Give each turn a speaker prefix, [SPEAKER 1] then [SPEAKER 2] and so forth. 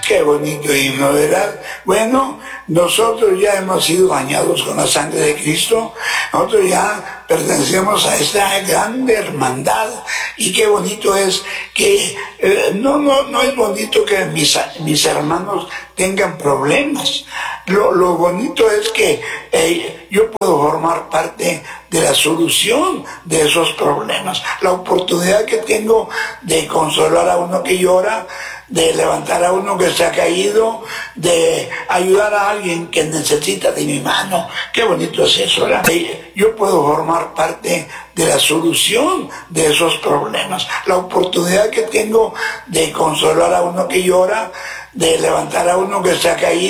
[SPEAKER 1] Qué bonito himno, ¿verdad? Bueno, nosotros ya hemos sido bañados con la sangre de Cristo, nosotros ya pertenecemos a esta grande hermandad, y qué bonito es que, no es bonito que mis hermanos tengan problemas. Lo bonito es que yo puedo formar parte de la solución de esos problemas. La oportunidad que tengo de consolar a uno que llora, de levantar a uno que se ha caído, de ayudar a alguien que necesita de mi mano. Qué bonito es eso, ¿verdad? Yo puedo formar parte de la solución de esos problemas. La oportunidad que tengo de consolar a uno que llora, de levantar a uno que se ha caído,